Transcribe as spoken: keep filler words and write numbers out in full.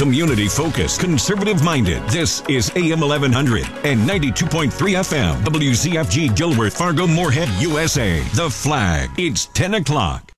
Community-focused, conservative-minded. This is A M eleven hundred and ninety-two point three F M. W Z F G Gilbert, Fargo, Moorhead, U S A. The Flag. It's ten o'clock.